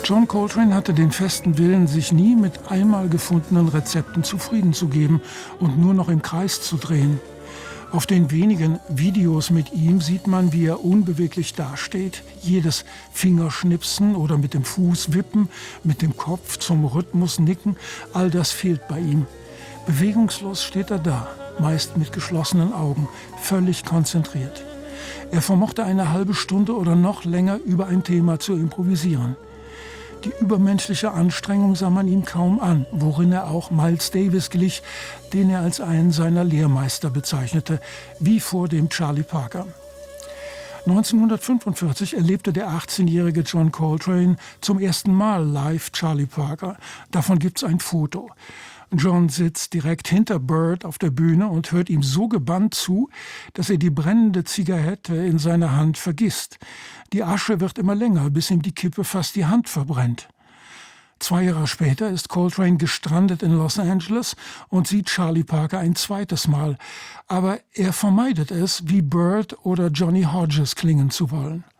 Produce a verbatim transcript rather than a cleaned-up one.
John Coltrane hatte den festen Willen, sich nie mit einmal gefundenen Rezepten zufrieden zu geben und nur noch im Kreis zu drehen. Auf den wenigen Videos mit ihm sieht man, wie er unbeweglich dasteht. Jedes Fingerschnipsen oder mit dem Fuß wippen, mit dem Kopf zum Rhythmus nicken, all das fehlt bei ihm. Bewegungslos steht er da, meist mit geschlossenen Augen, völlig konzentriert. Er vermochte eine halbe Stunde oder noch länger über ein Thema zu improvisieren. Die übermenschliche Anstrengung sah man ihm kaum an, worin er auch Miles Davis glich, den er als einen seiner Lehrmeister bezeichnete, wie vor dem Charlie Parker. neunzehnhundertfünfundvierzig erlebte der achtzehnjährige John Coltrane zum ersten Mal live Charlie Parker. Davon gibt's ein Foto. John sitzt direkt hinter Bird auf der Bühne und hört ihm so gebannt zu, dass er die brennende Zigarette in seiner Hand vergisst. Die Asche wird immer länger, bis ihm die Kippe fast die Hand verbrennt. Zwei Jahre später ist Coltrane gestrandet in Los Angeles und sieht Charlie Parker ein zweites Mal. Aber er vermeidet es, wie Bird oder Johnny Hodges klingen zu wollen.